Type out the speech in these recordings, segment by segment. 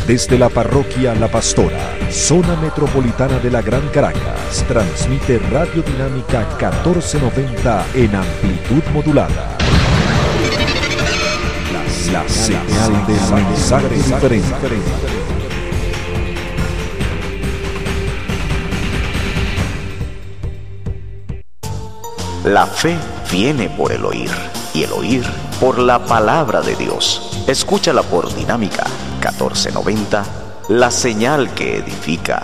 Desde la parroquia La Pastora, zona metropolitana de la Gran Caracas, transmite Radio Dinámica 1490 en amplitud modulada. La señal de mensaje diferente. La fe viene por el oír, y el oír por la palabra de Dios. Escúchala por Dinámica 1490, la señal que edifica.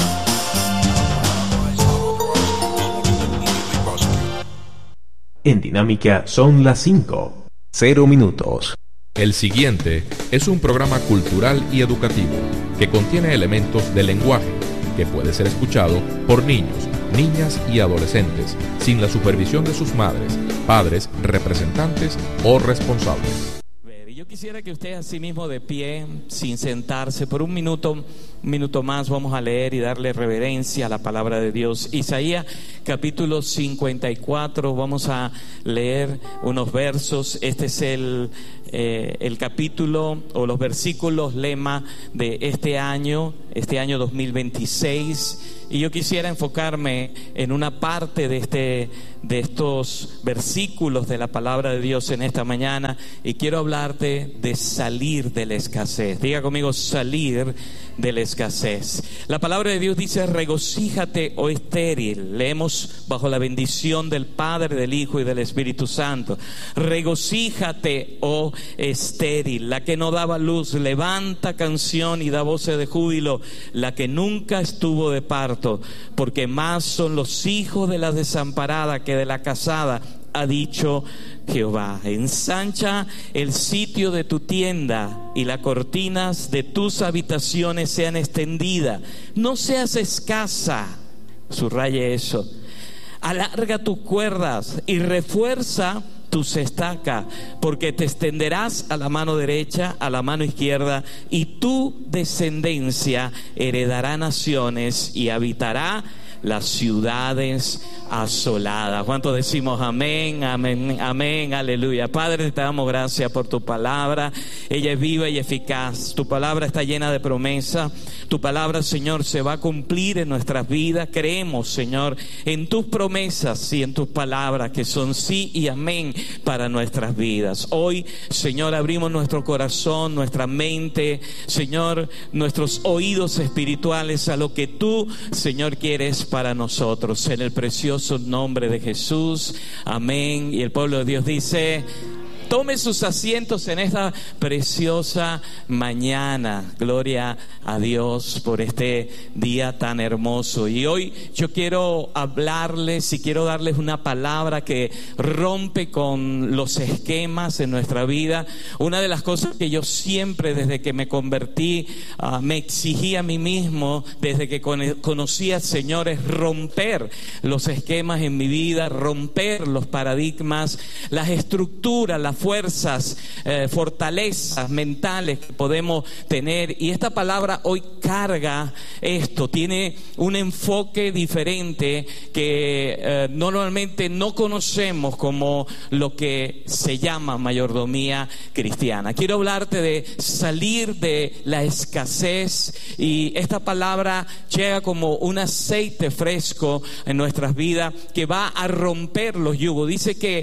En Dinámica son las 5:00. El siguiente es un programa cultural y educativo que contiene elementos de lenguaje que puede ser escuchado por niños, niñas y adolescentes sin la supervisión de sus madres, padres, representantes o responsables. Yo quisiera que usted así mismo de pie, sin sentarse, por un minuto más vamos a leer y darle reverencia a la palabra de Dios. Isaías capítulo 54, vamos a leer unos versos. Este es el capítulo o los versículos lema de este año 2026. Y yo quisiera enfocarme en una parte de estos versículos de la palabra de Dios en esta mañana, y quiero hablarte de salir de la escasez. Diga conmigo, salir de la escasez. La palabra de Dios dice: regocíjate, oh estéril. Leemos bajo la bendición del Padre, del Hijo y del Espíritu Santo. Regocíjate, oh estéril, la que no daba luz, levanta canción y da voces de júbilo, la que nunca estuvo de parto, porque más son los hijos de la desamparada que de la casada, ha dicho Jehová. Ensancha el sitio de tu tienda y las cortinas de tus habitaciones sean extendidas. No seas escasa, subraye eso. Alarga tus cuerdas y refuerza tus estacas, porque te extenderás a la mano derecha, a la mano izquierda, y tu descendencia heredará naciones y habitará las ciudades asoladas. ¿Cuántos decimos amén, amén, amén, aleluya? Padre, te damos gracias por tu palabra. Ella es viva y eficaz. Tu palabra está llena de promesa. Tu palabra, Señor, se va a cumplir en nuestras vidas. Creemos, Señor, en tus promesas y en tus palabras, que son sí y amén para nuestras vidas. Hoy, Señor, abrimos nuestro corazón, nuestra mente, Señor, nuestros oídos espirituales a lo que tú, Señor, quieres para nosotros, en el precioso nombre de Jesús, amén. Y el pueblo de Dios dice: tome sus asientos en esta preciosa mañana. Gloria a Dios por este día tan hermoso. Y hoy yo quiero hablarles y quiero darles una palabra que rompe con los esquemas en nuestra vida. Una de las cosas que yo siempre, desde que me convertí, me exigí a mí mismo, desde que conocí al Señor, es romper los esquemas en mi vida, romper los paradigmas, las estructuras, las fuerzas, fortalezas mentales que podemos tener. Y esta palabra hoy carga esto, tiene un enfoque diferente que normalmente no conocemos como lo que se llama mayordomía cristiana. Quiero hablarte de salir de la escasez, y esta palabra llega como un aceite fresco en nuestras vidas que va a romper los yugos. Dice que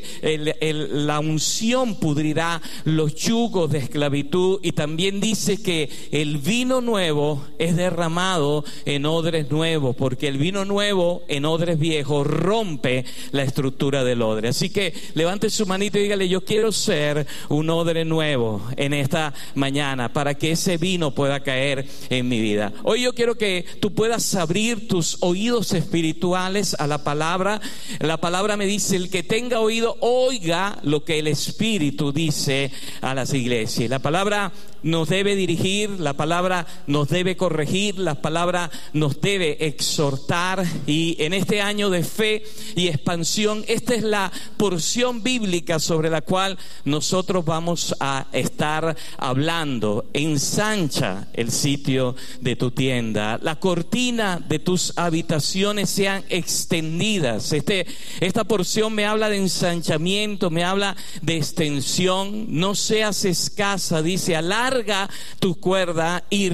la unción pudrirá los yugos de esclavitud, y también dice que el vino nuevo es derramado en odres nuevos, porque el vino nuevo en odres viejos rompe la estructura del odre. Así que levante su manito y dígale: yo quiero ser un odre nuevo en esta mañana, para que ese vino pueda caer en mi vida. Hoy yo quiero que tú puedas abrir tus oídos espirituales a la palabra. La palabra me dice: el que tenga oído, oiga lo que el Espíritu dice a las iglesias. La palabra nos debe dirigir, la palabra nos debe corregir, la palabra nos debe exhortar. Y en este año de fe y expansión, esta es la porción bíblica sobre la cual nosotros vamos a estar hablando. Ensancha el sitio de tu tienda, la cortina de tus habitaciones sean extendidas. Esta porción me habla de ensanchamiento, me habla de extensión. atención, no seas escasa, dice, alarga tu cuerda y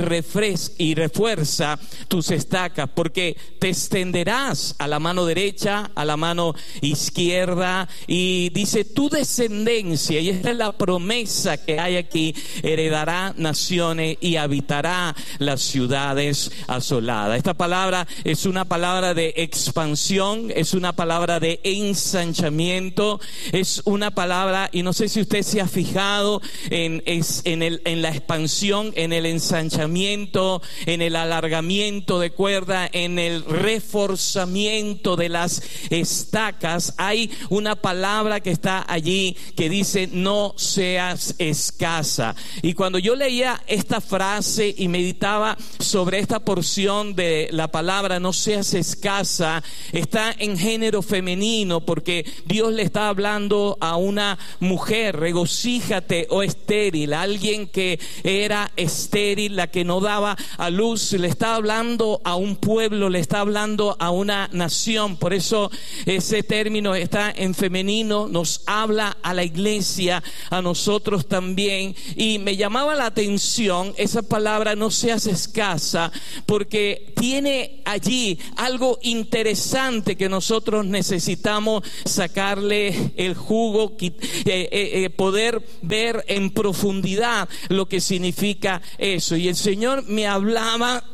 refuerza tus estacas, porque te extenderás a la mano derecha, a la mano izquierda, y dice, tu descendencia, y esta es la promesa que hay aquí, heredará naciones y habitará las ciudades asoladas. Esta palabra es una palabra de expansión, es una palabra de ensanchamiento, es una palabra, y no sé si usted se ha fijado en la expansión, en el ensanchamiento, en el alargamiento de cuerda, en el reforzamiento de las estacas. Hay una palabra que está allí que dice, no seas escasa. Y cuando yo leía esta frase y meditaba sobre esta porción de la palabra, no seas escasa, está en género femenino, porque Dios le está hablando a una mujer. Regocíjate, oh estéril, alguien que era estéril, la que no daba a luz. Le está hablando a un pueblo, le está hablando a una nación. Por eso ese término está en femenino, nos habla a la iglesia, a nosotros también. Y me llamaba la atención esa palabra, no seas escasa, porque tiene allí algo interesante que nosotros necesitamos sacarle el jugo, poder ver en profundidad lo que significa eso. Y el Señor me hablaba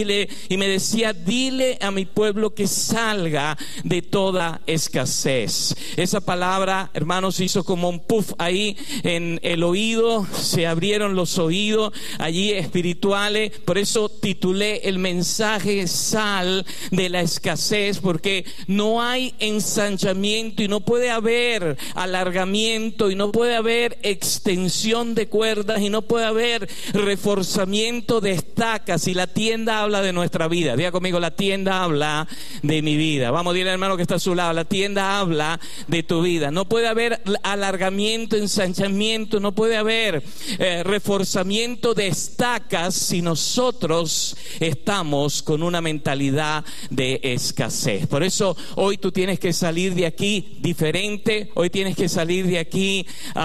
y me decía, dile a mi pueblo que salga de toda escasez. Esa palabra, hermanos, hizo como un puff ahí en el oído, se abrieron los oídos allí espirituales. Por eso titulé el mensaje, sal de la escasez, porque no hay ensanchamiento y no puede haber alargamiento y no puede haber extensión de cuerdas y no puede haber reforzamiento de estacas si la tienda habla de nuestra vida. Diga conmigo, la tienda habla de mi vida. Vamos a decirle al hermano que está a su lado, la tienda habla de tu vida. No puede haber alargamiento, ensanchamiento, no puede haber reforzamiento de estacas si nosotros estamos con una mentalidad de escasez. Por eso hoy tú tienes que salir de aquí diferente. Hoy tienes que salir de aquí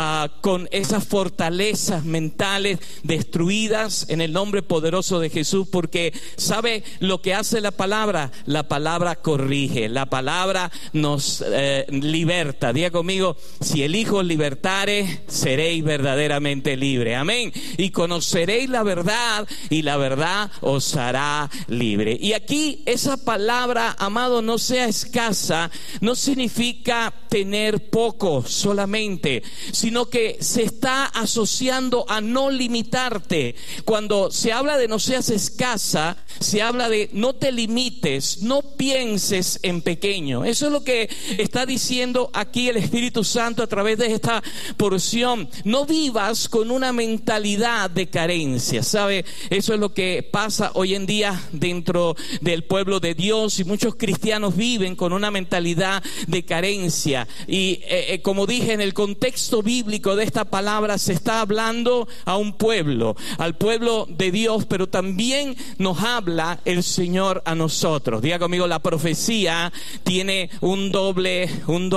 con esas fortalezas mentales destruidas en el nombre poderoso de Jesús, porque ¿sabe lo que hace la palabra? La palabra corrige, la palabra nos liberta. Diga conmigo, si el Hijo os libertare, seréis verdaderamente libres. Amén. Y conoceréis la verdad, y la verdad os hará libre. Y aquí esa palabra, amado, no sea escasa, no significa tener poco solamente, sino que se está asociando a no limitarte. Cuando se habla de no seas escasa, se habla de no te limites, no pienses en pequeño. Eso es lo que está diciendo aquí el Espíritu Santo a través de esta porción. No vivas con una mentalidad de carencia, ¿sabe? Eso es lo que pasa hoy en día dentro del pueblo de Dios, y muchos cristianos viven con una mentalidad de carencia. Y como dije, en el contexto bíblico de esta palabra se está hablando a un pueblo, al pueblo de Dios, pero también nos habla el Señor a nosotros. Diga conmigo, la profecía tiene un doble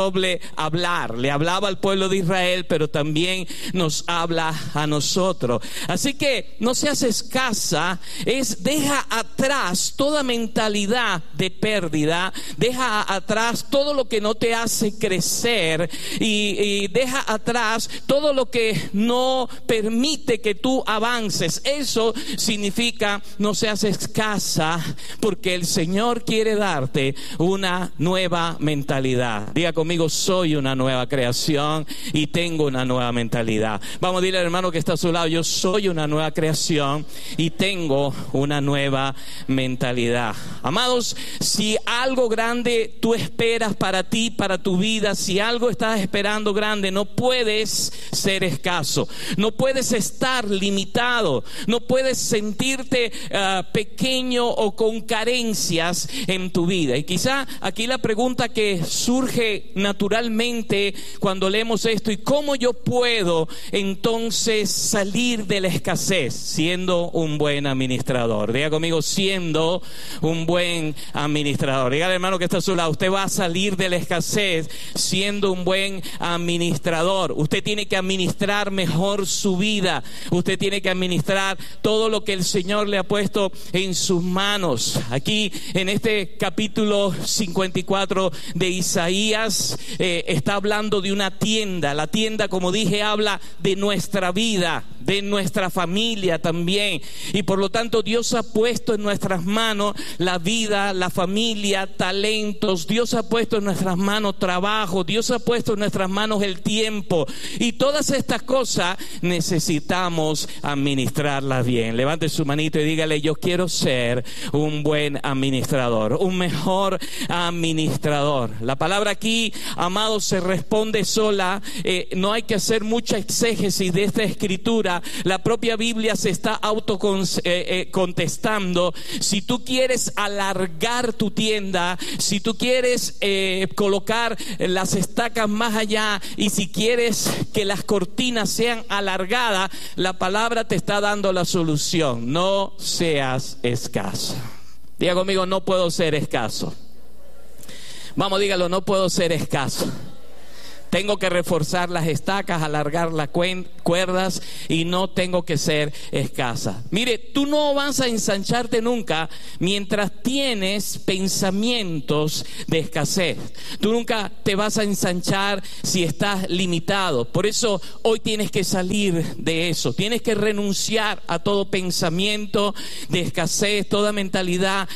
hablar. Le hablaba al pueblo de Israel, pero también nos habla a nosotros. Así que no seas escasa, deja atrás toda mentalidad de pérdida, deja atrás todo lo que no te hace crecer, y deja atrás todo lo que no permite que tú avances. Eso significa no seas escasa, porque el Señor quiere darte una nueva mentalidad. Diga conmigo, soy una nueva creación y tengo una nueva mentalidad. Vamos a decirle al hermano que está a su lado, yo soy una nueva creación y tengo una nueva mentalidad. Amados, si algo grande tú esperas para ti, para tu vida, si algo estás esperando grande, no puedes ser escaso, no puedes estar limitado, no puedes sentirte pequeño o con carencias en tu vida. Y quizá aquí la pregunta que surge naturalmente cuando leemos esto: ¿y cómo yo puedo entonces salir de la escasez? Siendo un buen administrador. Diga conmigo: siendo un buen administrador. Diga al hermano que está a su lado: usted va a salir de la escasez siendo un buen administrador. Usted tiene que administrar mejor su vida. Usted tiene que administrar todo lo que el Señor le ha puesto en sus manos. Aquí en este capítulo 54 de Isaías está hablando de una tienda. La tienda, como dije, habla de nuestra vida, de nuestra familia también. Y por lo tanto Dios ha puesto en nuestras manos la vida, la familia, talentos. Dios ha puesto en nuestras manos trabajo. Dios ha puesto en nuestras manos el tiempo. Y todas estas cosas necesitamos administrarlas bien. Levante su manito y dígale: yo quiero ser un buen administrador, un mejor administrador. La palabra aquí, amado, se responde sola. No hay que hacer mucha exégesis de esta escritura. La propia Biblia se está contestando. Si tú quieres alargar tu tienda, si tú quieres colocar las estacas más allá, y si quieres que las cortinas sean alargadas, la palabra te está dando la solución. No seas escaso. Diga conmigo: no puedo ser escaso. Vamos, dígalo: no puedo ser escaso. Tengo que reforzar las estacas, alargar las cuerdas, y no tengo que ser escasa. Mire, tú no vas a ensancharte nunca mientras tienes pensamientos de escasez. Tú nunca te vas a ensanchar si estás limitado. Por eso hoy tienes que salir de eso. Tienes que renunciar a todo pensamiento de escasez, toda mentalidad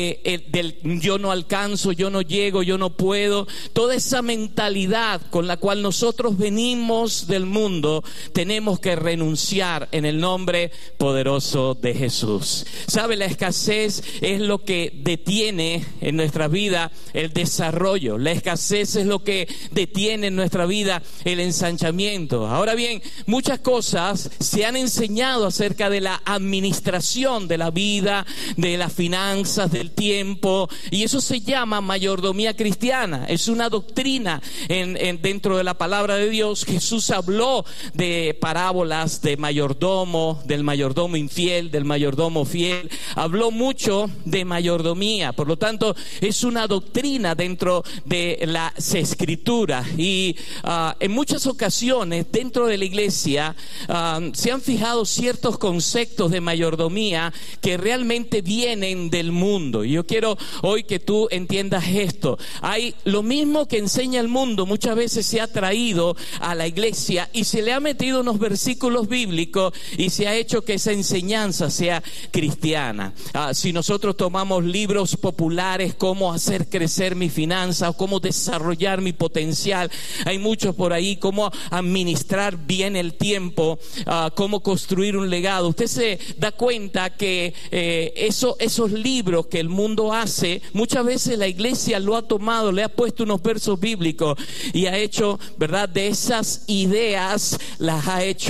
del yo no alcanzo, yo no llego, yo no puedo. Toda esa mentalidad con la cual nosotros venimos del mundo, tenemos que renunciar en el nombre poderoso de Jesús. ¿Sabe? La escasez es lo que detiene en nuestra vida el desarrollo. La escasez es lo que detiene en nuestra vida el ensanchamiento. Ahora bien, muchas cosas se han enseñado acerca de la administración de la vida, de las finanzas, del tiempo, y eso se llama mayordomía cristiana. Es una doctrina dentro de la palabra de Dios. Jesús habló de parábolas de mayordomo, del mayordomo infiel, del mayordomo fiel. Habló mucho de mayordomía. Por lo tanto, es una doctrina dentro de las escrituras. Y en muchas ocasiones dentro de la iglesia se han fijado ciertos conceptos de mayordomía que realmente vienen del mundo. Y yo quiero hoy que tú entiendas esto. Hay lo mismo que enseña el mundo, muchas veces se ha traído a la iglesia y se le ha metido unos versículos bíblicos y se ha hecho que esa enseñanza sea cristiana. Si nosotros tomamos libros populares, cómo hacer crecer mi finanza, o cómo desarrollar mi potencial, hay muchos por ahí, cómo administrar bien el tiempo, cómo construir un legado. Usted se da cuenta que esos libros que el mundo hace, muchas veces la iglesia lo ha tomado, le ha puesto unos versos bíblicos y ha hecho, ¿verdad?, de esas ideas las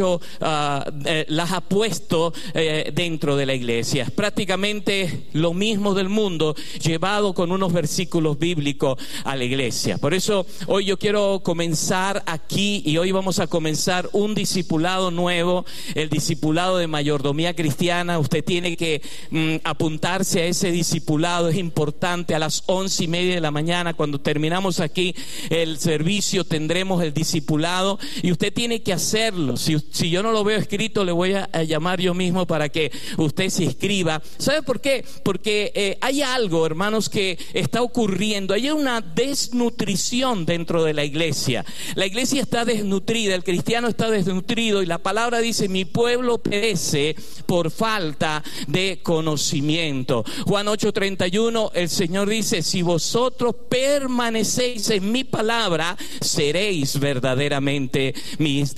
ha puesto dentro de la iglesia. Es prácticamente lo mismo del mundo llevado con unos versículos bíblicos a la iglesia. Por eso hoy yo quiero comenzar aquí, y hoy vamos a comenzar un discipulado nuevo, el discipulado de mayordomía cristiana. Usted tiene que apuntarse a ese discipulado. Es importante. A las 11:30 de la mañana, cuando terminamos aquí el servicio, tendremos el discipulado y usted tiene que hacerlo. Si yo no lo veo escrito, le voy a llamar yo mismo para que usted se inscriba. ¿Sabe por qué? Porque hay algo, hermanos, que está ocurriendo. Hay una desnutrición dentro de la iglesia. La iglesia está desnutrida, el cristiano está desnutrido, y la palabra dice: mi pueblo perece por falta de conocimiento. Juan 8:31, el Señor dice: si vosotros permanecéis en mi palabra, seréis verdaderamente mis discípulos.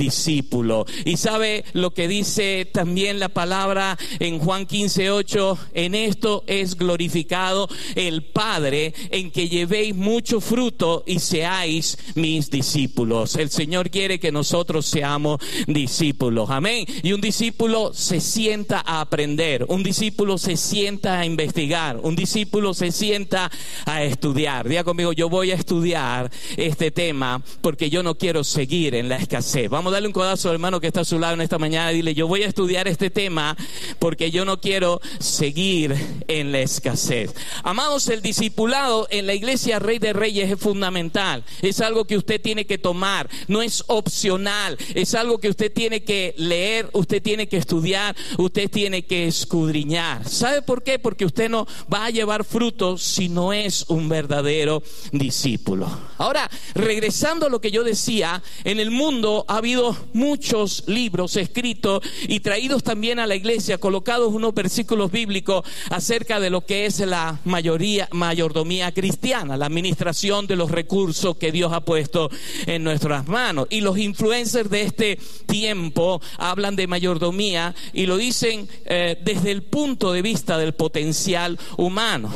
discípulo. Y sabe lo que dice también la palabra en Juan 15:8, en esto es glorificado el Padre, en que llevéis mucho fruto y seáis mis discípulos. El Señor quiere que nosotros seamos discípulos, amén. Y un discípulo se sienta a aprender, un discípulo se sienta a investigar, un discípulo se sienta a estudiar. Diga conmigo, yo voy a estudiar este tema porque yo no quiero seguir en la escasez. Vamos a darle un codazo al hermano que está a su lado en esta mañana y dile, yo voy a estudiar este tema porque yo no quiero seguir en la escasez. Amados, el discipulado en la iglesia Rey de Reyes es fundamental. Es algo que usted tiene que tomar, no es opcional, es algo que usted tiene que leer, usted tiene que estudiar, usted tiene que escudriñar. ¿Sabe por qué? Porque usted no va a llevar fruto si no es un verdadero discípulo. Ahora, regresando a lo que yo decía, en el mundo ha habido muchos libros escritos y traídos también a la iglesia, colocados unos versículos bíblicos acerca de lo que es la mayordomía cristiana, la administración de los recursos que Dios ha puesto en nuestras manos. Y los influencers de este tiempo hablan de mayordomía y lo dicen desde el punto de vista del potencial humano.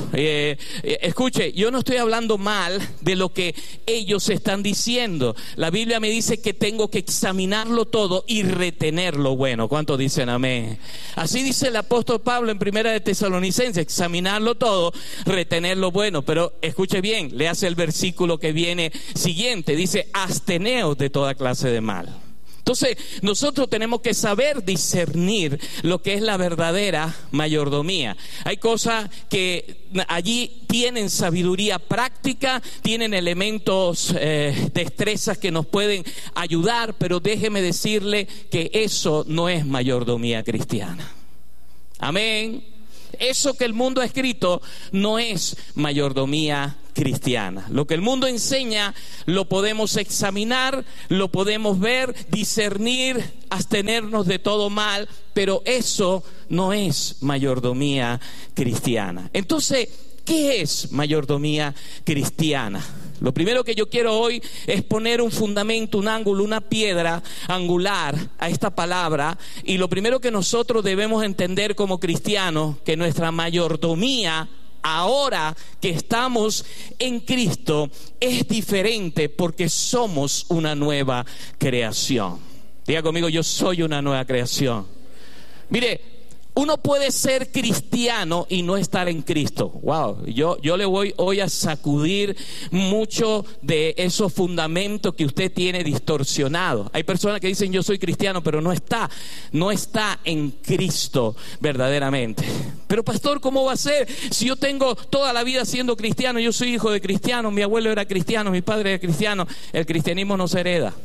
Escuche, yo no estoy hablando mal de lo que ellos están diciendo. La Biblia me dice que tengo que examinarlo todo y retener lo bueno. ¿Cuántos dicen amén? Así dice el apóstol Pablo en Primera de Tesalonicenses, examinarlo todo, retener lo bueno. Pero escuche bien, le hace el versículo que viene siguiente, dice, absteneos de toda clase de mal. Entonces, nosotros tenemos que saber discernir lo que es la verdadera mayordomía. Hay cosas que allí tienen sabiduría práctica, tienen elementos, destrezas que nos pueden ayudar, pero déjeme decirle que eso no es mayordomía cristiana. Amén. Eso que el mundo ha escrito no es mayordomía cristiana. Lo que el mundo enseña lo podemos examinar, lo podemos ver, discernir, abstenernos de todo mal, pero eso no es mayordomía cristiana. Entonces, ¿qué es mayordomía cristiana? Lo primero que yo quiero hoy es poner un fundamento, un ángulo, una piedra angular a esta palabra. Y lo primero que nosotros debemos entender como cristianos, que nuestra mayordomía, ahora que estamos en Cristo, es diferente porque somos una nueva creación. Diga conmigo, yo soy una nueva creación. Mire, uno puede ser cristiano y no estar en Cristo. Wow, yo le voy hoy a sacudir mucho de esos fundamentos que usted tiene distorsionados. Hay personas que dicen yo soy cristiano, pero no está en Cristo verdaderamente. Pero pastor, ¿cómo va a ser? Si yo tengo toda la vida siendo cristiano, yo soy hijo de cristiano, mi abuelo era cristiano, mi padre era cristiano. El cristianismo no se hereda.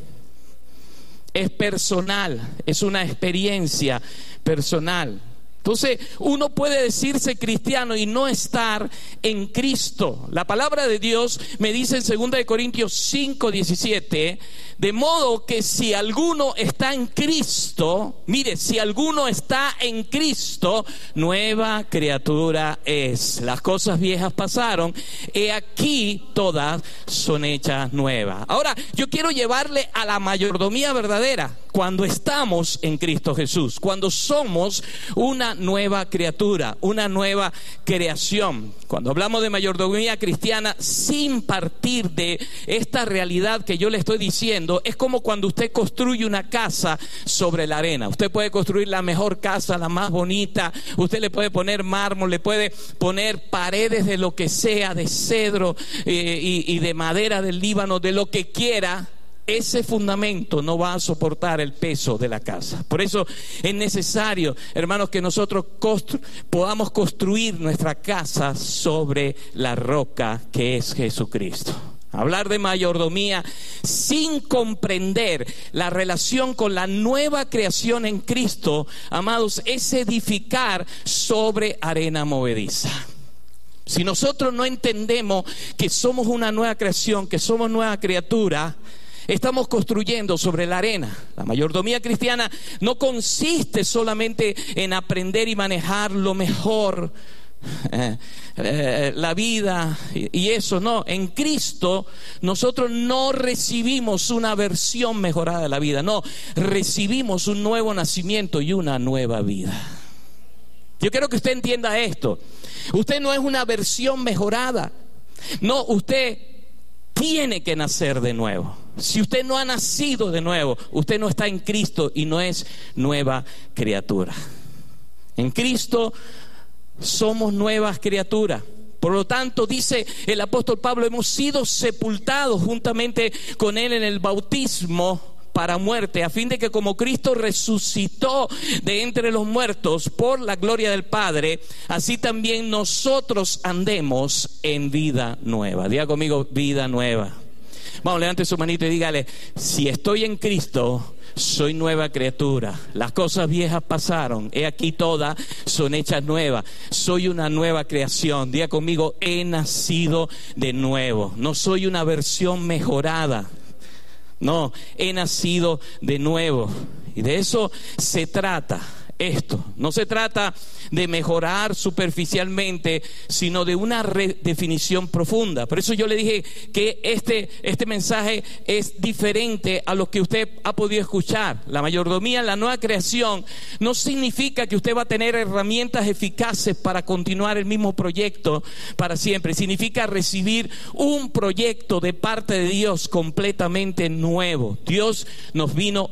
Es personal, es una experiencia personal. Entonces, uno puede decirse cristiano y no estar en Cristo. La palabra de Dios me dice en 2 Corintios 5:17, de modo que si alguno está en Cristo, mire, si alguno está en Cristo, nueva criatura es. Las cosas viejas pasaron, he aquí todas son hechas nuevas. Ahora, yo quiero llevarle a la mayordomía verdadera cuando estamos en Cristo Jesús, cuando somos una nueva criatura, una nueva creación. Cuando hablamos de mayordomía cristiana, sin partir de esta realidad que yo le estoy diciendo, es como cuando usted construye una casa sobre la arena. Usted puede construir la mejor casa, la más bonita, usted le puede poner mármol, le puede poner paredes de lo que sea, de cedro y de madera del Líbano, de lo que quiera. Ese fundamento no va a soportar el peso de la casa. Por eso es necesario, hermanos, que nosotros podamos construir nuestra casa sobre la roca que es Jesucristo. Hablar de mayordomía sin comprender la relación con la nueva creación en Cristo, amados, es edificar sobre arena movediza. Si nosotros no entendemos que somos una nueva creación, que somos nueva criatura, estamos construyendo sobre la arena. La mayordomía cristiana no consiste solamente en aprender y manejar lo mejor la vida y eso. No, en Cristo nosotros no recibimos una versión mejorada de la vida, no, recibimos un nuevo nacimiento y una nueva vida. Yo quiero que usted entienda esto. Usted no es una versión mejorada, no, usted tiene que nacer de nuevo. Si usted no ha nacido de nuevo, usted no está en Cristo y no es nueva criatura. En Cristo somos nuevas criaturas. Por lo tanto, dice el apóstol Pablo, hemos sido sepultados juntamente con Él en el bautismo para muerte, a fin de que como Cristo resucitó de entre los muertos por la gloria del Padre, así también nosotros andemos en vida nueva. Diga conmigo, vida nueva. Vamos, levante su manito y dígale: si estoy en Cristo, soy nueva criatura. Las cosas viejas pasaron, he aquí todas son hechas nuevas. Soy una nueva creación. Diga conmigo, he nacido de nuevo. No soy una versión mejorada. No, he nacido de nuevo. Y de eso se trata esto. No se trata de mejorar superficialmente, sino de una redefinición profunda. Por eso yo le dije que este mensaje es diferente a lo que usted ha podido escuchar. La mayordomía, la nueva creación, no significa que usted va a tener herramientas eficaces para continuar el mismo proyecto para siempre. Significa recibir un proyecto de parte de Dios completamente nuevo. Dios nos vino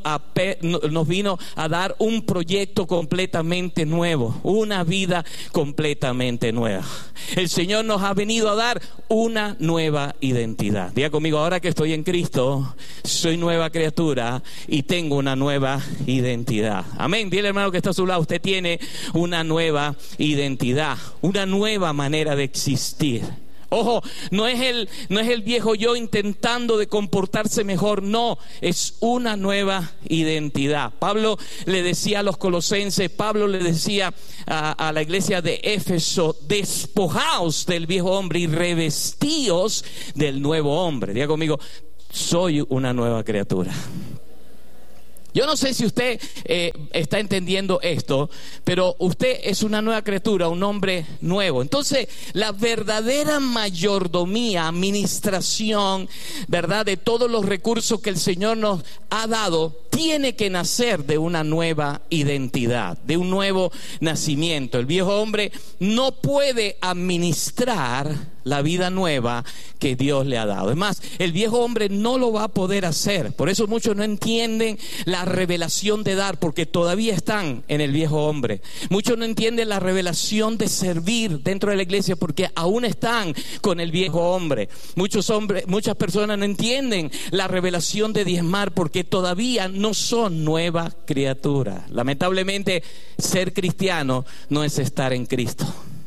a dar un proyecto completamente nuevo, una vida completamente nueva. El Señor nos ha venido a dar una nueva identidad. Diga conmigo, ahora que estoy en Cristo, soy nueva criatura y tengo una nueva identidad. Amén. Dile, hermano que está a su lado, usted tiene una nueva identidad, una nueva manera de existir. Ojo, no es el viejo yo intentando de comportarse mejor, no, es una nueva identidad. Pablo le decía a los colosenses, Pablo le decía a la iglesia de Éfeso: despojaos del viejo hombre y revestíos del nuevo hombre. Diga conmigo, soy una nueva criatura. Yo no sé si usted está entendiendo esto, pero usted es una nueva criatura, un hombre nuevo. Entonces, la verdadera mayordomía, administración, ¿verdad?, de todos los recursos que el Señor nos ha dado, tiene que nacer de una nueva identidad, de un nuevo nacimiento. El viejo hombre no puede administrar la vida nueva que Dios le ha dado. Es más, el viejo hombre no lo va a poder hacer. Por eso muchos no entienden la revelación de dar, porque todavía están en el viejo hombre. Muchos no entienden la revelación de servir dentro de la iglesia, porque aún están con el viejo hombre. Muchas personas no entienden la revelación de diezmar, porque todavía no son nuevas criaturas. Lamentablemente, ser cristiano no es estar en Cristo.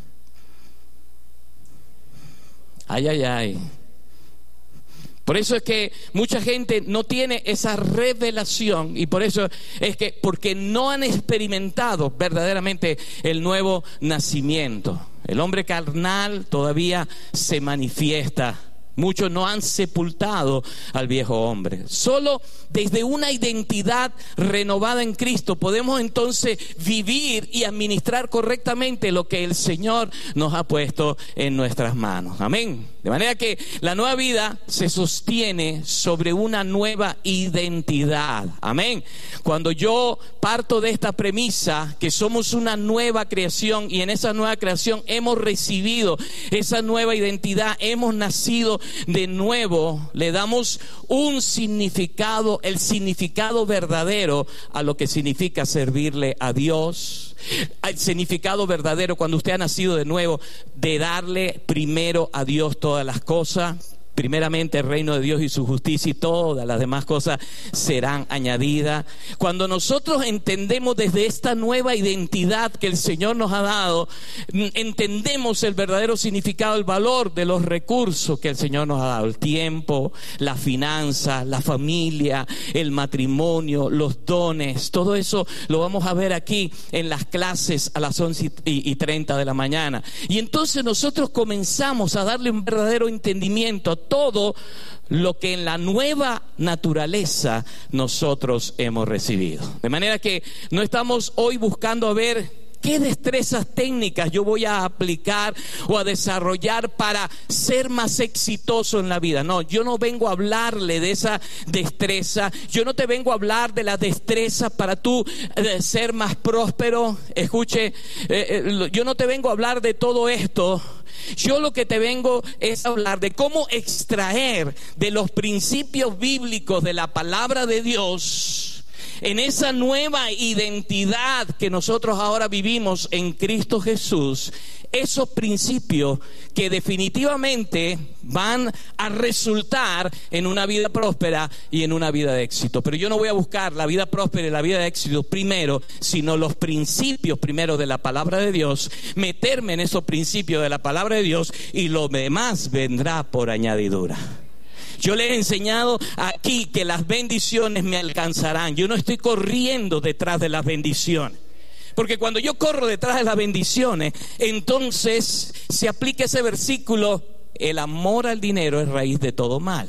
Ay, ay, ay. Por eso es que mucha gente no tiene esa revelación, y por eso es que, porque no han experimentado verdaderamente el nuevo nacimiento. El hombre carnal todavía se manifiesta. Muchos no han sepultado al viejo hombre. Solo desde una identidad renovada en Cristo podemos entonces vivir y administrar correctamente lo que el Señor nos ha puesto en nuestras manos. Amén. De manera que la nueva vida se sostiene sobre una nueva identidad. Amén. Cuando yo parto de esta premisa que somos una nueva creación, y en esa nueva creación hemos recibido esa nueva identidad, hemos nacido de nuevo, le damos un significado, el significado verdadero a lo que significa servirle a Dios. El significado verdadero, cuando usted ha nacido de nuevo, de darle primero a Dios todas las cosas. Primeramente el reino de Dios y su justicia, y todas las demás cosas serán añadidas. Cuando nosotros entendemos desde esta nueva identidad que el Señor nos ha dado, entendemos el verdadero significado, el valor de los recursos que el Señor nos ha dado: el tiempo, la finanza, la familia, el matrimonio, los dones. Todo eso lo vamos a ver aquí en las clases a las 11:30 de la mañana. Y entonces nosotros comenzamos a darle un verdadero entendimiento a todo lo que en la nueva naturaleza nosotros hemos recibido. De manera que no estamos hoy buscando a ver ¿Qué destrezas técnicas yo voy a aplicar o a desarrollar para ser más exitoso en la vida? No, yo no vengo a hablarle de esa destreza. Yo no te vengo a hablar de la destreza para tú ser más próspero. Escuche, yo no te vengo a hablar de todo esto. Yo lo que te vengo es a hablar de cómo extraer de los principios bíblicos de la palabra de Dios, en esa nueva identidad que nosotros ahora vivimos en Cristo Jesús, esos principios que definitivamente van a resultar en una vida próspera y en una vida de éxito. Pero yo no voy a buscar la vida próspera y la vida de éxito primero, sino los principios primero de la palabra de Dios, meterme en esos principios de la palabra de Dios, y lo demás vendrá por añadidura. Yo les he enseñado aquí que las bendiciones me alcanzarán. Yo no estoy corriendo detrás de las bendiciones. Porque cuando yo corro detrás de las bendiciones, entonces se aplica ese versículo: el amor al dinero es raíz de todo mal.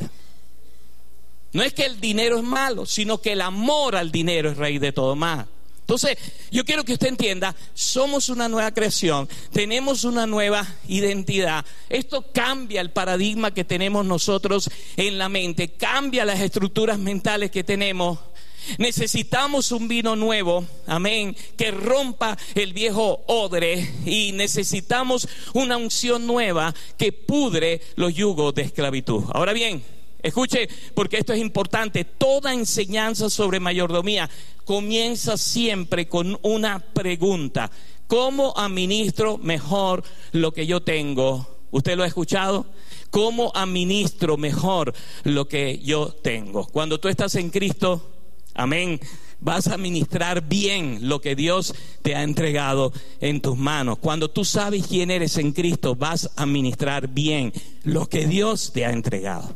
No es que el dinero es malo, sino que el amor al dinero es raíz de todo mal. Entonces, yo quiero que usted entienda, somos una nueva creación, tenemos una nueva identidad. Esto cambia el paradigma que tenemos nosotros en la mente, cambia las estructuras mentales que tenemos. Necesitamos un vino nuevo, amén, que rompa el viejo odre, y necesitamos una unción nueva que pudre los yugos de esclavitud. Ahora bien, escuche, porque esto es importante. Toda enseñanza sobre mayordomía comienza siempre con una pregunta: ¿cómo administro mejor lo que yo tengo? ¿Usted lo ha escuchado? ¿Cómo administro mejor lo que yo tengo? Cuando tú estás en Cristo, amén, vas a administrar bien lo que Dios te ha entregado en tus manos. Cuando tú sabes quién eres en Cristo, vas a administrar bien lo que Dios te ha entregado.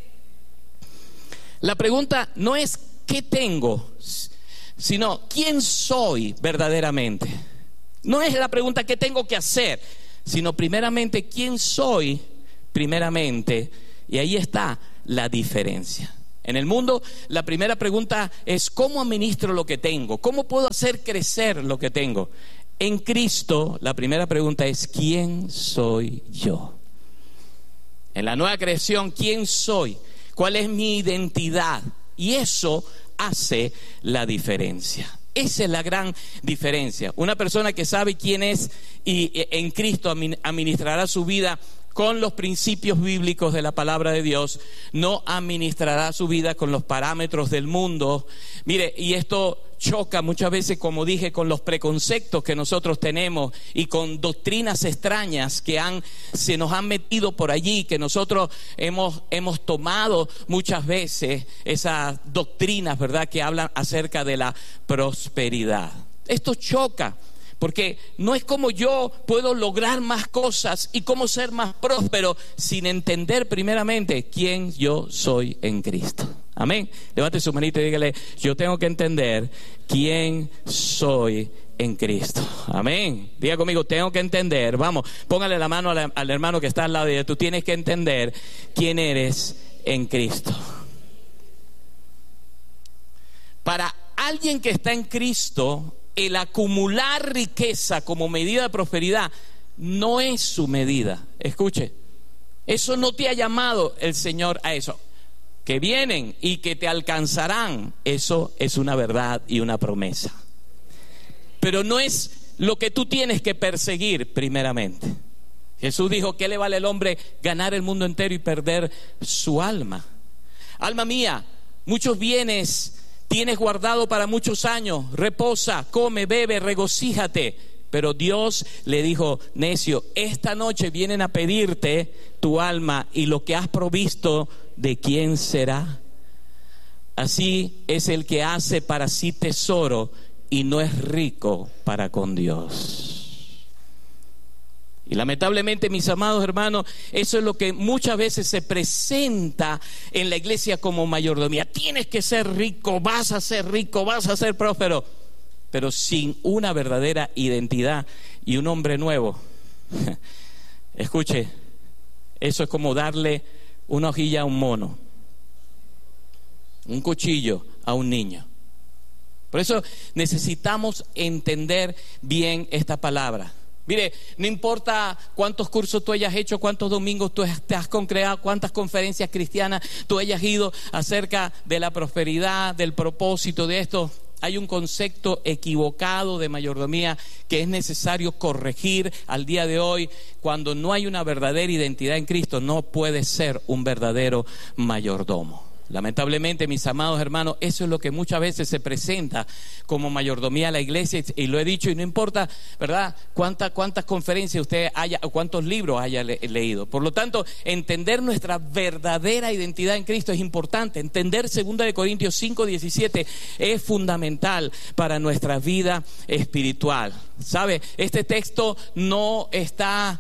La pregunta no es ¿qué tengo?, sino ¿quién soy verdaderamente? No es la pregunta ¿qué tengo que hacer?, sino primeramente ¿quién soy? Primeramente, y ahí está la diferencia. En el mundo, la primera pregunta es ¿cómo administro lo que tengo? ¿Cómo puedo hacer crecer lo que tengo? En Cristo, la primera pregunta es ¿quién soy yo? En la nueva creación, ¿quién soy? ¿Cuál es mi identidad? Y eso hace la diferencia. Esa es la gran diferencia. Una persona que sabe quién es y en Cristo administrará su vida con los principios bíblicos de la palabra de Dios, no administrará su vida con los parámetros del mundo. Mire, y esto choca muchas veces, como dije, con los preconceptos que nosotros tenemos y con doctrinas extrañas que se nos han metido por allí, que nosotros hemos tomado muchas veces esas doctrinas, ¿verdad?, que hablan acerca de la prosperidad. Esto choca, porque no es como yo puedo lograr más cosas y cómo ser más próspero sin entender primeramente quién yo soy en Cristo. Amén. Levante su manito y dígale: yo tengo que entender quién soy en Cristo. Amén. Diga conmigo: tengo que entender. Vamos, póngale la mano al hermano que está al lado de ella. Tú tienes que entender quién eres en Cristo. Para alguien que está en Cristo, el acumular riqueza como medida de prosperidad no es su medida. Escuche, eso no te ha llamado el Señor a eso. Que vienen y que te alcanzarán, eso es una verdad y una promesa. Pero no es lo que tú tienes que perseguir primeramente. Jesús dijo: ¿qué le vale al hombre ganar el mundo entero y perder su alma? Alma mía, muchos bienes tienes guardado para muchos años, reposa, come, bebe, regocíjate. Pero Dios le dijo: necio, esta noche vienen a pedirte tu alma, y lo que has provisto, ¿de quién será? Así es el que hace para sí tesoro y no es rico para con Dios. Y lamentablemente, mis amados hermanos, eso es lo que muchas veces se presenta en la iglesia como mayordomía. Tienes que ser rico, vas a ser próspero, pero sin una verdadera identidad y un hombre nuevo. Escuche, eso es como darle una hojilla a un mono, un cuchillo a un niño. Por eso necesitamos entender bien esta palabra. Mire, no importa cuántos cursos tú hayas hecho, cuántos domingos tú te has congregado, cuántas conferencias cristianas tú hayas ido acerca de la prosperidad, del propósito de esto. Hay un concepto equivocado de mayordomía que es necesario corregir al día de hoy. Cuando no hay una verdadera identidad en Cristo, no puede ser un verdadero mayordomo. Lamentablemente, mis amados hermanos, eso es lo que muchas veces se presenta como mayordomía a la iglesia, y lo he dicho, y no importa, ¿verdad?, cuántas conferencias usted haya o cuántos libros haya leído. Por lo tanto, entender nuestra verdadera identidad en Cristo es importante. Entender 2 Corintios 5:17 es fundamental para nuestra vida espiritual. ¿Sabe? Este texto no está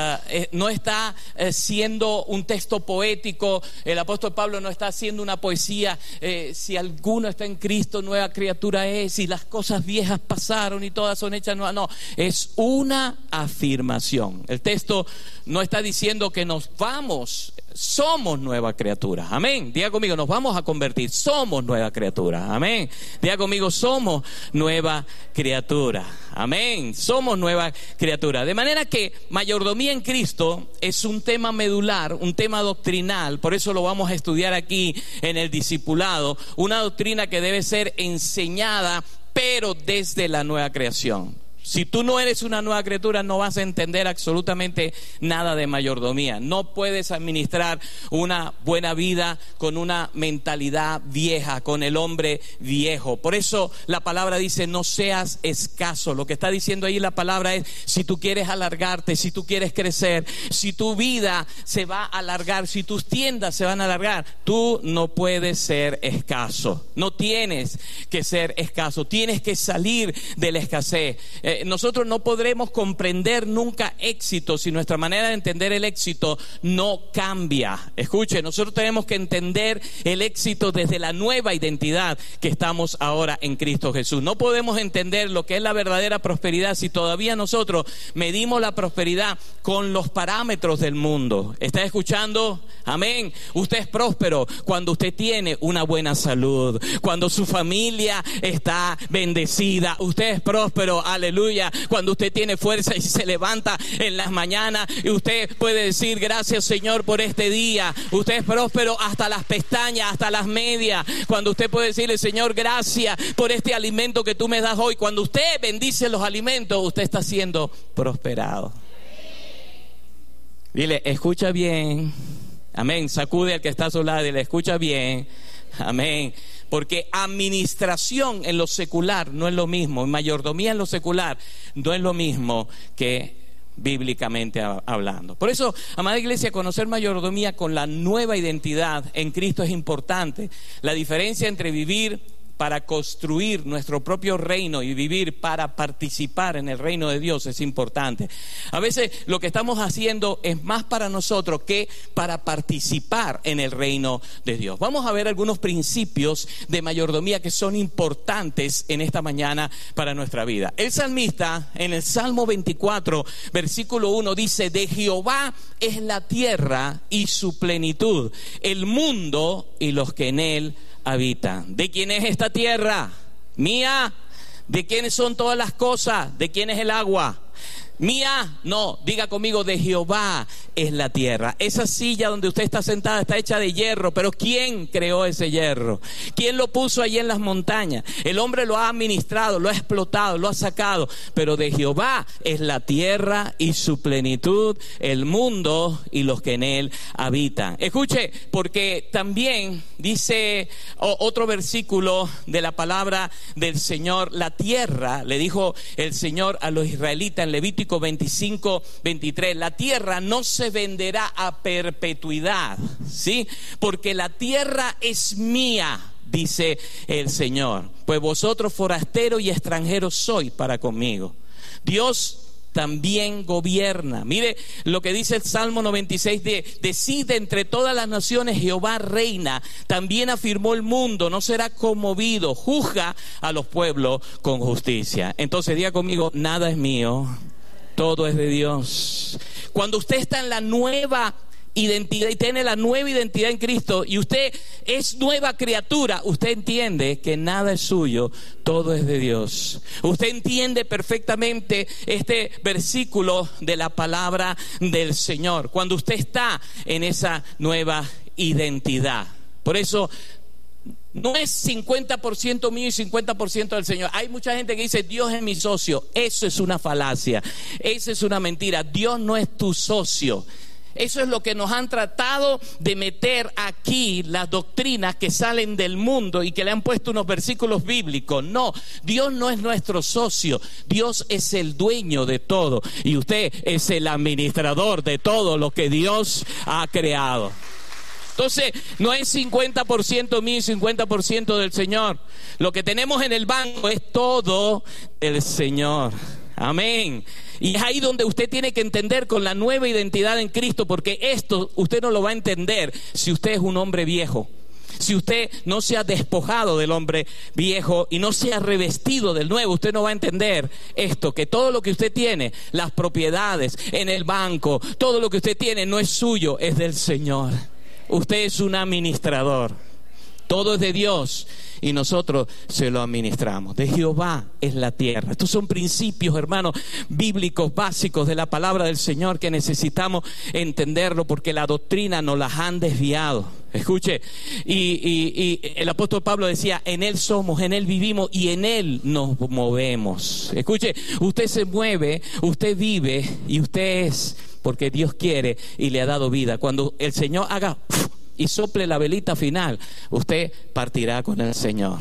siendo un texto poético. El apóstol Pablo no está haciendo una poesía. Si alguno está en Cristo, nueva criatura es, y las cosas viejas pasaron y todas son hechas nuevas. No, es una afirmación. El texto no está diciendo que nos vamos, somos nueva criatura. Amén. Diga conmigo, nos vamos a convertir, somos nueva criatura. Amén. Diga conmigo, somos nueva criatura. Amén. Somos nueva criatura. De manera que mayordomía en Cristo es un tema medular, un tema doctrinal. Por eso lo vamos a estudiar aquí en el discipulado. Una doctrina que debe ser enseñada, pero desde la nueva creación. Si tú no eres una nueva criatura, no vas a entender absolutamente nada de mayordomía. No puedes administrar una buena vida con una mentalidad vieja, con el hombre viejo. Por eso la palabra dice, no seas escaso. Lo que está diciendo ahí la palabra es, si tú quieres alargarte, si tú quieres crecer, si tu vida se va a alargar, si tus tiendas se van a alargar, tú no puedes ser escaso. No tienes que ser escaso. Tienes que salir de la escasez. Nosotros no podremos comprender nunca éxito si nuestra manera de entender el éxito no cambia. Escuche, nosotros tenemos que entender el éxito desde la nueva identidad que estamos ahora en Cristo Jesús. No podemos entender lo que es la verdadera prosperidad si todavía nosotros medimos la prosperidad con los parámetros del mundo. ¿Está escuchando? Amén. Usted es próspero cuando usted tiene una buena salud, cuando su familia está bendecida. Usted es próspero, aleluya, cuando usted tiene fuerza y se levanta en las mañanas y usted puede decir, gracias Señor por este día. Usted es próspero hasta las pestañas, hasta las medias, cuando usted puede decirle, Señor, gracias por este alimento que tú me das hoy. Cuando usted bendice los alimentos, usted está siendo prosperado. Dile, escucha bien. Amén. Sacude al que está a su lado y le escucha bien. Amén. Porque administración en lo secular no es lo mismo, mayordomía en lo secular no es lo mismo que bíblicamente hablando. Por eso, amada iglesia, conocer mayordomía con la nueva identidad en Cristo es importante. La diferencia entre vivir para construir nuestro propio reino y vivir para participar en el reino de Dios es importante. A veces lo que estamos haciendo es más para nosotros que para participar en el reino de Dios. Vamos a ver algunos principios de mayordomía que son importantes en esta mañana para nuestra vida. El salmista en el Salmo 24, versículo 1 dice, de Jehová es la tierra y su plenitud, el mundo y los que en él habitan. ¿De quién es esta tierra? Mía. ¿De quiénes son todas las cosas? ¿De quién es el agua? Mía, no, diga conmigo, de Jehová es la tierra. Esa silla donde usted está sentada está hecha de hierro, pero ¿quién creó ese hierro? ¿Quién lo puso allí en las montañas? El hombre lo ha administrado, lo ha explotado, lo ha sacado, pero de Jehová es la tierra y su plenitud, el mundo y los que en él habitan. Escuche, porque también dice otro versículo de la palabra del Señor, la tierra, le dijo el Señor a los israelitas en Levítico 25:23, la tierra no se venderá a perpetuidad, ¿sí? Porque la tierra es mía, dice el Señor, pues vosotros forasteros y extranjeros sois para conmigo. Dios también gobierna. Mire lo que dice el Salmo 96, decide entre todas las naciones, Jehová reina. También afirmó el mundo, no será conmovido, juzga a los pueblos con justicia. Entonces diga conmigo, nada es mío, todo es de Dios. Cuando usted está en la nueva identidad y tiene la nueva identidad en Cristo y usted es nueva criatura, usted entiende que nada es suyo, todo es de Dios. Usted entiende perfectamente este versículo de la palabra del Señor cuando usted está en esa nueva identidad. Por eso no es 50% mío y 50% del Señor. Hay mucha gente que dice Dios es mi socio. Eso es una falacia, eso es una mentira. Dios no es tu socio. Eso es lo que nos han tratado de meter aquí, las doctrinas que salen del mundo y que le han puesto unos versículos bíblicos. No, Dios no es nuestro socio, Dios es el dueño de todo y usted es el administrador de todo lo que Dios ha creado. Entonces, no es 50% mío y 50% del Señor. Lo que tenemos en el banco es todo del Señor. Amén. Y es ahí donde usted tiene que entender con la nueva identidad en Cristo, porque esto usted no lo va a entender si usted es un hombre viejo. Si usted no se ha despojado del hombre viejo y no se ha revestido del nuevo, usted no va a entender esto, que todo lo que usted tiene, las propiedades en el banco, todo lo que usted tiene no es suyo, es del Señor. Usted es un administrador. Todo es de Dios y nosotros se lo administramos. De Jehová es la tierra. Estos son principios, hermanos, bíblicos básicos de la palabra del Señor que necesitamos entenderlo porque la doctrina nos las han desviado. Escuche, y el apóstol Pablo decía, en Él somos, en Él vivimos y en Él nos movemos. Escuche, usted se mueve, usted vive y usted es porque Dios quiere y le ha dado vida. Cuando el Señor haga y sople la velita final, usted partirá con el Señor.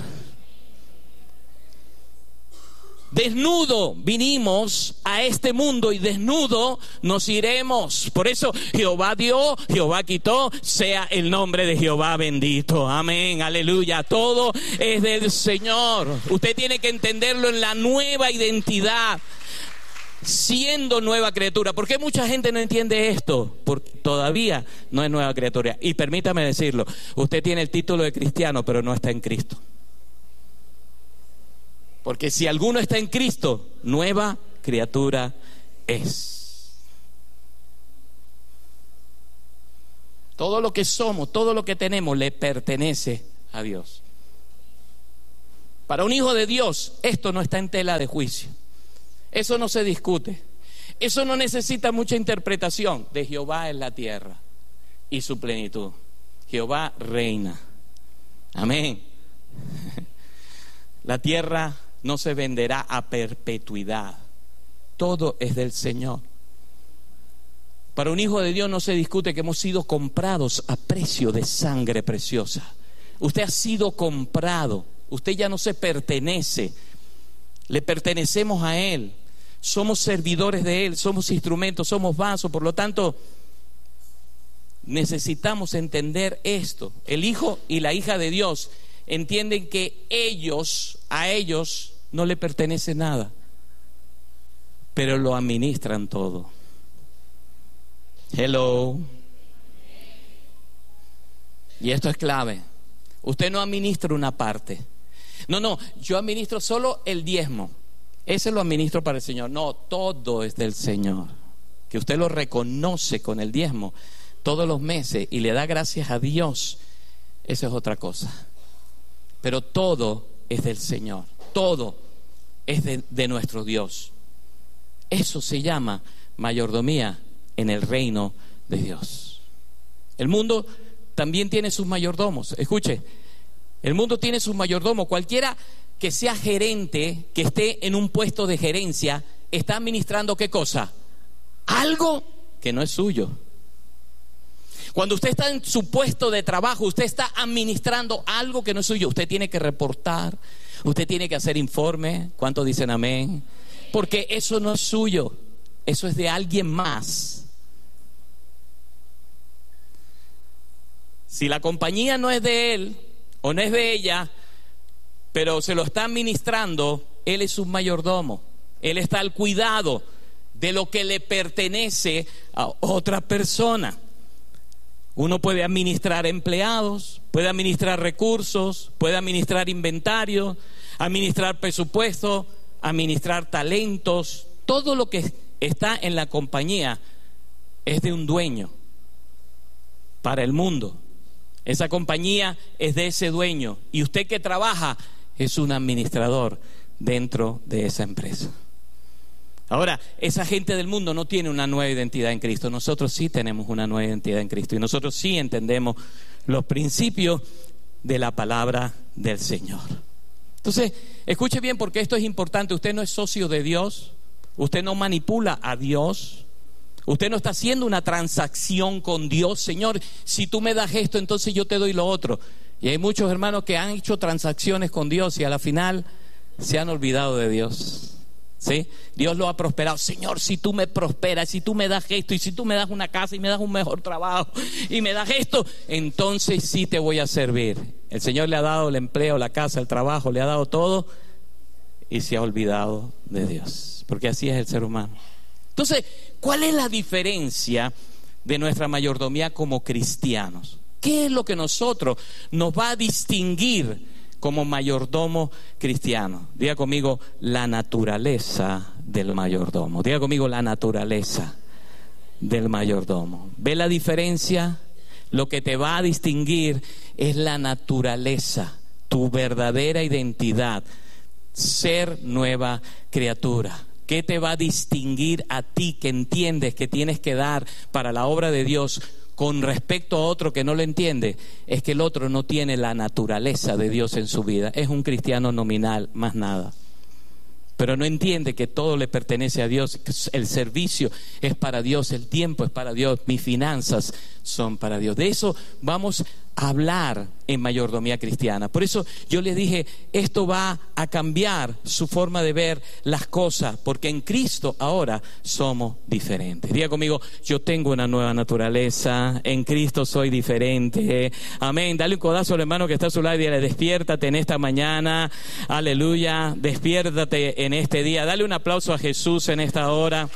Desnudo vinimos a este mundo y desnudo nos iremos. Por eso Jehová dio, Jehová quitó, sea el nombre de Jehová bendito. Amén, aleluya. Todo es del Señor. Usted tiene que entenderlo en la nueva identidad, siendo nueva criatura. ¿Por qué mucha gente no entiende esto? Porque todavía no es nueva criatura. Y permítame decirlo, usted tiene el título de cristiano, pero no está en Cristo. Porque si alguno está en Cristo, nueva criatura es. Todo lo que somos, todo lo que tenemos, le pertenece a Dios. Para un hijo de Dios, esto no está en tela de juicio. Eso no se discute. Eso no necesita mucha interpretación. De Jehová es la tierra y su plenitud. Jehová reina. Amén. La tierra no se venderá a perpetuidad. Todo es del Señor. Para un hijo de Dios no se discute que hemos sido comprados a precio de sangre preciosa. Usted ha sido comprado. Usted ya no se pertenece. Le pertenecemos a Él, somos servidores de Él, somos instrumentos, somos vasos. Por lo tanto, necesitamos entender esto. El hijo y la hija de Dios entienden que a ellos no le pertenece nada, pero lo administran todo. Hello. Y esto es clave. Usted no administra una parte. No, yo administro solo el diezmo. Ese lo administro para el Señor. No, todo es del Señor. Que usted lo reconoce con el diezmo todos los meses y le da gracias a Dios, eso es otra cosa. Pero todo es del Señor. Todo es de nuestro Dios. Eso se llama mayordomía en el reino de Dios. El mundo también tiene sus mayordomos. Escuche, el mundo tiene sus mayordomos. Cualquiera que sea gerente, que esté en un puesto de gerencia, está administrando ¿qué cosa? Algo que no es suyo. Cuando usted está en su puesto de trabajo, usted está administrando algo que no es suyo. Usted tiene que reportar, usted tiene que hacer informe. ¿Cuántos dicen amén? Porque eso no es suyo, eso es de alguien más. Si la compañía no es de él o no es de ella, pero se lo está administrando, él es un mayordomo. Él está al cuidado de lo que le pertenece a otra persona. Uno puede administrar empleados, puede administrar recursos, puede administrar inventario, administrar presupuesto, administrar talentos. Todo lo que está en la compañía es de un dueño. para el mundo. Esa compañía es de ese dueño y usted que trabaja es un administrador dentro de esa empresa. Ahora, esa gente del mundo no tiene una nueva identidad en Cristo. Nosotros sí tenemos una nueva identidad en Cristo y nosotros sí entendemos los principios de la palabra del Señor. Entonces, escuche bien porque esto es importante. Usted no es socio de Dios, usted no manipula a Dios, usted no está haciendo una transacción con Dios. Señor, si tú me das esto, entonces yo te doy lo otro. Y hay muchos hermanos que han hecho transacciones con Dios y a la final se han olvidado de Dios. ¿Sí? Dios lo ha prosperado. Señor, si tú me prosperas, si tú me das esto, y si tú me das una casa y me das un mejor trabajo y me das esto, entonces sí te voy a servir. El Señor le ha dado el empleo, la casa, el trabajo, le ha dado todo y se ha olvidado de Dios, porque así es el ser humano. Entonces, ¿cuál es la diferencia de nuestra mayordomía como cristianos? ¿Qué es lo que nosotros nos va a distinguir como mayordomo cristiano? Diga conmigo, la naturaleza del mayordomo. Diga conmigo, la naturaleza del mayordomo. ¿Ve la diferencia? Lo que te va a distinguir es la naturaleza, tu verdadera identidad, ser nueva criatura. ¿Qué te va a distinguir a ti que entiendes que tienes que dar para la obra de Dios con respecto a otro que no lo entiende? Es que el otro no tiene la naturaleza de Dios en su vida. Es un cristiano nominal, más nada. Pero no entiende que todo le pertenece a Dios. El servicio es para Dios, el tiempo es para Dios, mis finanzas son para Dios. De eso vamos a hablar en mayordomía cristiana. Por eso yo les dije, esto va a cambiar su forma de ver las cosas, porque en Cristo ahora somos diferentes. Diga conmigo, yo tengo una nueva naturaleza, en Cristo soy diferente. Amén. Dale un codazo al hermano que está a su lado y dile, despiértate en esta mañana. Aleluya, despiértate en este día. Dale un aplauso a Jesús en esta hora.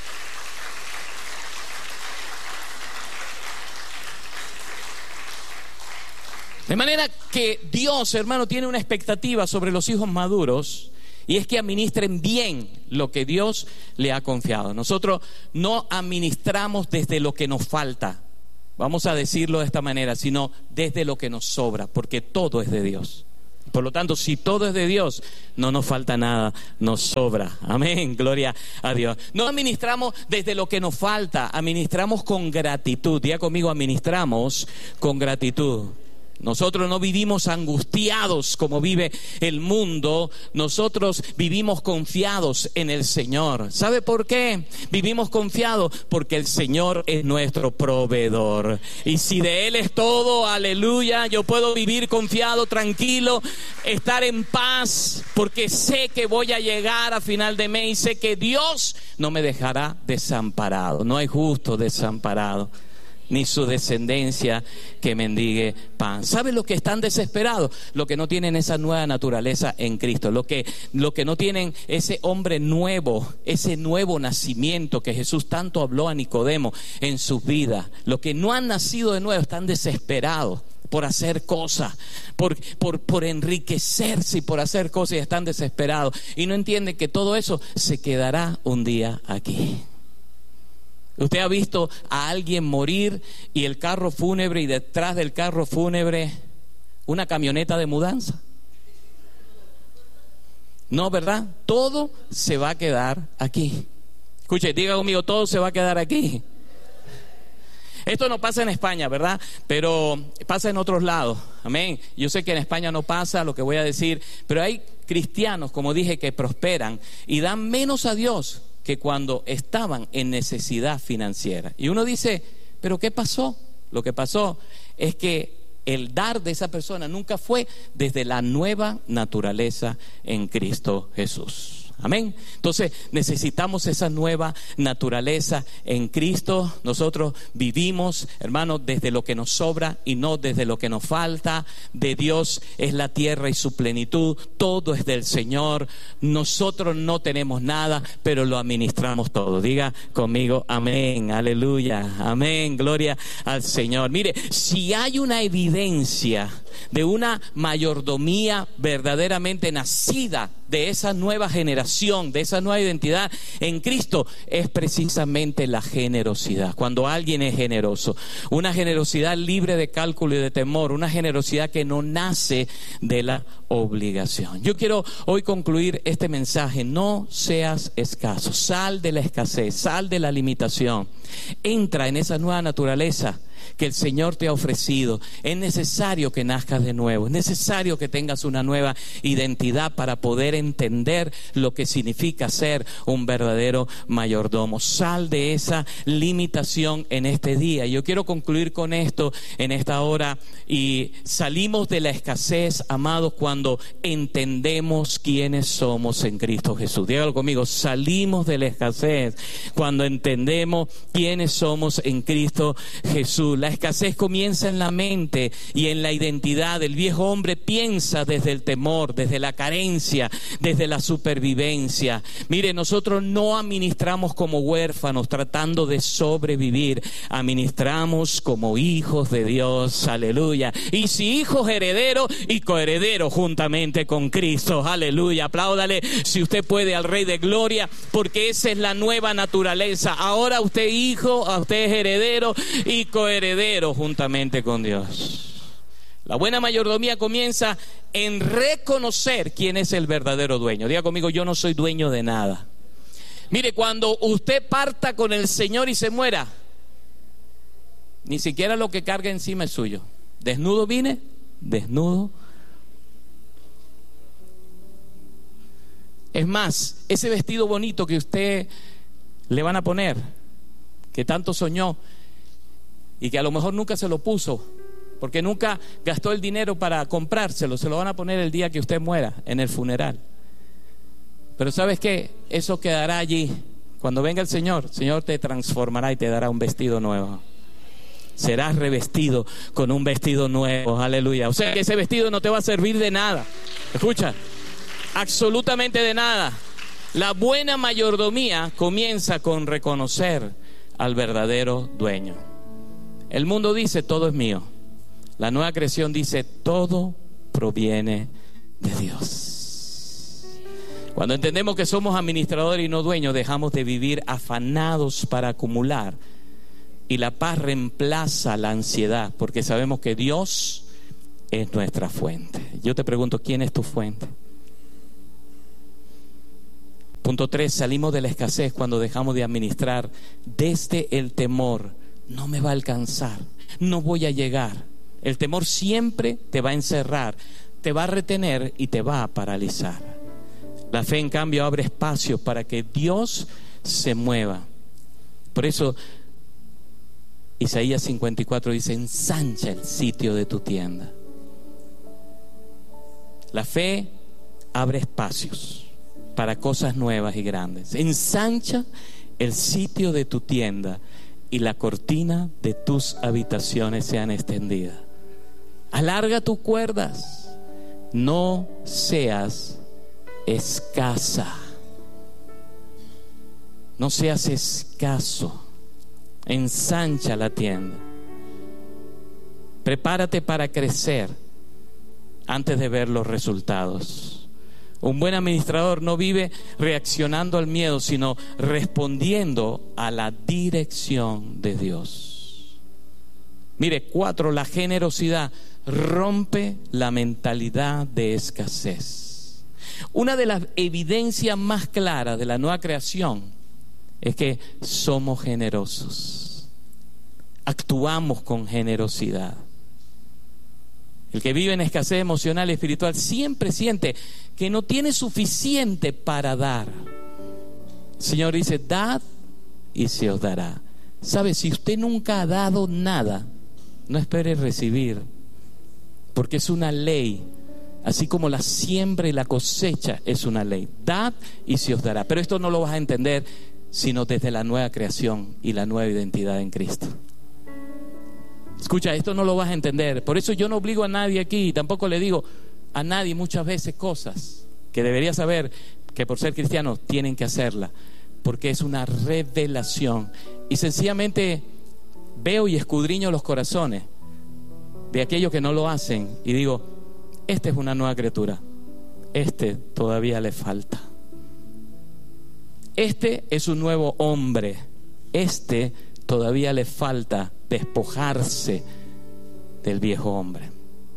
De manera que Dios, hermano, tiene una expectativa sobre los hijos maduros, y es que administren bien lo que Dios le ha confiado. Nosotros no administramos desde lo que nos falta, vamos a decirlo de esta manera, sino desde lo que nos sobra, porque todo es de Dios. Por lo tanto, si todo es de Dios, no nos falta nada, nos sobra. Amén, gloria a Dios. No administramos desde lo que nos falta, administramos con gratitud. Diga conmigo, administramos con gratitud. Nosotros no vivimos angustiados como vive el mundo, nosotros vivimos confiados en el Señor. ¿Sabe por qué? Vivimos confiados porque el Señor es nuestro proveedor. Y si de Él es todo, aleluya, yo puedo vivir confiado, tranquilo, estar en paz, porque sé que voy a llegar a final de mes y sé que Dios no me dejará desamparado. No hay justo desamparado, ni su descendencia que mendigue pan. ¿Sabe lo que están desesperados? Lo que no tienen esa nueva naturaleza en Cristo, lo que no tienen ese hombre nuevo, ese nuevo nacimiento que Jesús tanto habló a Nicodemo en sus vidas. Los que no han nacido de nuevo están desesperados por hacer cosas, por enriquecerse y por hacer cosas, y están desesperados y no entienden que todo eso se quedará un día aquí. ¿Usted ha visto a alguien morir y el carro fúnebre, y detrás del carro fúnebre una camioneta de mudanza? No, ¿verdad? Todo se va a quedar aquí. Escuche, diga conmigo, todo se va a quedar aquí. Esto no pasa en España, ¿verdad? Pero pasa en otros lados. Amén. Yo sé que en España no pasa lo que voy a decir, pero hay cristianos, como dije, que prosperan y dan menos a Dios que cuando estaban en necesidad financiera. Y uno dice, ¿pero qué pasó? Lo que pasó es que el dar de esa persona nunca fue desde la nueva naturaleza en Cristo Jesús. Amén. Entonces necesitamos esa nueva naturaleza en Cristo. Nosotros vivimos, hermanos, desde lo que nos sobra y no desde lo que nos falta. De Dios es la tierra y su plenitud. Todo es del Señor. Nosotros no tenemos nada, pero lo administramos todo. Diga conmigo, amén, aleluya, amén, gloria al Señor. Mire, si hay una evidencia de una mayordomía verdaderamente nacida de esa nueva generación, de esa nueva identidad en Cristo, es precisamente la generosidad. Cuando alguien es generoso, una generosidad libre de cálculo y de temor, una generosidad que no nace de la obligación. Yo quiero hoy concluir este mensaje: no seas escaso, sal de la escasez, sal de la limitación, entra en esa nueva naturaleza que el Señor te ha ofrecido. Es necesario que nazcas de nuevo, es necesario que tengas una nueva identidad para poder entender lo que significa ser un verdadero mayordomo. Sal de esa limitación en este día. Yo quiero concluir con esto en esta hora. Y salimos de la escasez, amados, cuando entendemos quiénes somos en Cristo Jesús. Dígalo conmigo: salimos de la escasez cuando entendemos quiénes somos en Cristo Jesús. La escasez comienza en la mente y en la identidad. El viejo hombre piensa desde el temor, desde la carencia, desde la supervivencia. Mire, nosotros no administramos como huérfanos tratando de sobrevivir, administramos como hijos de Dios, aleluya. Y si hijos, herederos y coherederos juntamente con Cristo, aleluya. Apláudale si usted puede al Rey de Gloria, porque esa es la nueva naturaleza. Ahora usted es hijo, usted es heredero y coheredero juntamente con Dios. La buena mayordomía comienza en reconocer quién es el verdadero dueño. Diga conmigo: yo no soy dueño de nada. Mire, cuando usted parta con el Señor y se muera, ni siquiera lo que carga encima es suyo. Desnudo vine, desnudo. Es más, ese vestido bonito que usted le van a poner, que tanto soñó y que a lo mejor nunca se lo puso, porque nunca gastó el dinero para comprárselo, se lo van a poner el día que usted muera, en el funeral. Pero ¿sabes qué? Eso quedará allí. Cuando venga el Señor te transformará y te dará un vestido nuevo. Serás revestido con un vestido nuevo, aleluya. O sea que ese vestido no te va a servir de nada. Escucha, absolutamente de nada. La buena mayordomía comienza con reconocer al verdadero dueño. El mundo dice: todo es mío. La nueva creación dice: todo proviene de Dios. Cuando entendemos que somos administradores y no dueños, dejamos de vivir afanados para acumular, y la paz reemplaza la ansiedad, porque sabemos que Dios es nuestra fuente. Yo te pregunto: ¿quién es tu fuente? Punto 3, salimos de la escasez cuando dejamos de administrar desde el temor. No me va a alcanzar, no voy a llegar. El temor siempre te va a encerrar, te va a retener y te va a paralizar. La fe, en cambio, abre espacio para que Dios se mueva. Por eso Isaías 54 dice: ensancha el sitio de tu tienda. La fe abre espacios para cosas nuevas y grandes. Ensancha el sitio de tu tienda y la cortina de tus habitaciones sean extendidas. Alarga tus cuerdas. No seas escasa. No seas escaso. Ensancha la tienda. Prepárate para crecer antes de ver los resultados. Un buen administrador no vive reaccionando al miedo, sino respondiendo a la dirección de Dios. Mire, 4, la generosidad rompe la mentalidad de escasez. Una de las evidencias más claras de la nueva creación es que somos generosos. Actuamos con generosidad. El que vive en escasez emocional y espiritual siempre siente que no tiene suficiente para dar. El Señor dice: dad y se os dará. ¿Sabe? Si usted nunca ha dado nada, no espere recibir, porque es una ley. Así como la siembra y la cosecha es una ley. Dad y se os dará. Pero esto no lo vas a entender sino desde la nueva creación y la nueva identidad en Cristo. Escucha, esto no lo vas a entender. Por eso yo no obligo a nadie aquí, tampoco le digo a nadie muchas veces cosas que debería saber que por ser cristianos tienen que hacerla, porque es una revelación. Y sencillamente veo y escudriño los corazones. de aquellos que no lo hacen y digo, este es una nueva criatura, este todavía le falta. Este es un nuevo hombre, este todavía le falta despojarse del viejo hombre.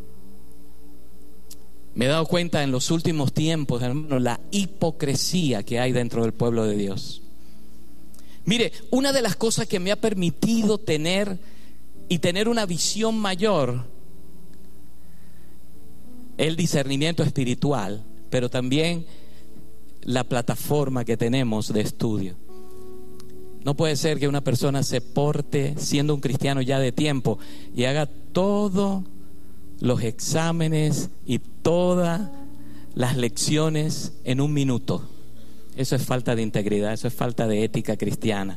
Me he dado cuenta en los últimos tiempos, hermano, la hipocresía que hay dentro del pueblo de Dios. Mire, una de las cosas que me ha permitido tener una visión mayor, el discernimiento espiritual, pero también la plataforma que tenemos de estudio. No puede ser que una persona se porte siendo un cristiano ya de tiempo y haga todos los exámenes y todas las lecciones en un minuto. Eso es falta de integridad, eso es falta de ética cristiana.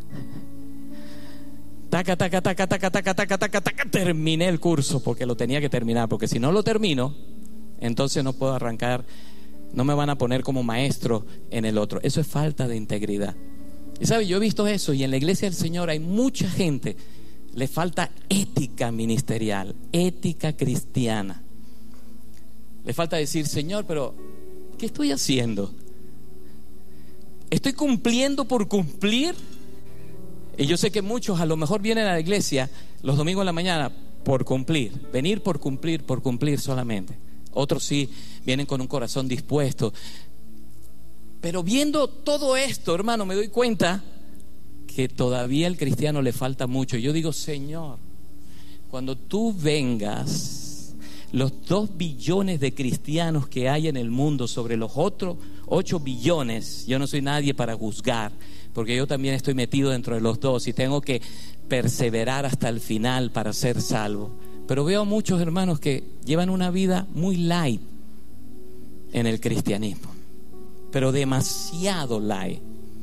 Taca, taca, taca, taca, taca, taca, taca, taca, terminé el curso porque lo tenía que terminar, porque si no lo termino, entonces no puedo arrancar, no me van a poner como maestro en el otro. Eso es falta de integridad. Y sabe, yo he visto eso, y en la iglesia del Señor hay mucha gente, le falta ética ministerial, ética cristiana. Le falta decir, Señor, pero ¿qué estoy haciendo? ¿Estoy cumpliendo por cumplir? Y yo sé que muchos a lo mejor vienen a la iglesia los domingos en la mañana por cumplir, venir por cumplir solamente. Otros sí vienen con un corazón dispuesto. Pero viendo todo esto, hermano, me doy cuenta que todavía al cristiano le falta mucho. Yo digo, Señor, cuando tú vengas, los 2 billones de cristianos que hay en el mundo sobre los otros 8 billones, yo no soy nadie para juzgar, porque yo también estoy metido dentro de los 2 y tengo que perseverar hasta el final para ser salvo. Pero veo a muchos hermanos que llevan una vida muy light en el cristianismo, pero demasiado light.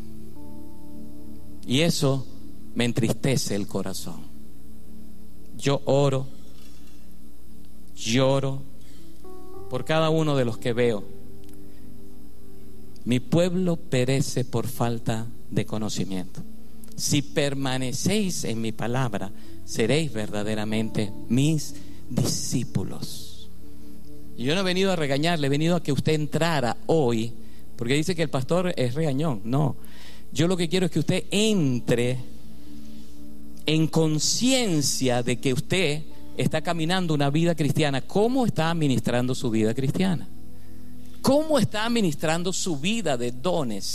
Y eso me entristece el corazón. Yo lloro por cada uno de los que veo. Mi pueblo perece por falta de conocimiento. Si permanecéis en mi palabra, seréis verdaderamente mis discípulos. Y yo no he venido a regañarle, he venido a que usted entrara hoy, porque dice que el pastor es regañón. No, yo lo que quiero es que usted entre en conciencia de que usted está caminando una vida cristiana. ¿Cómo está administrando su vida cristiana? ¿Cómo está administrando su vida de dones?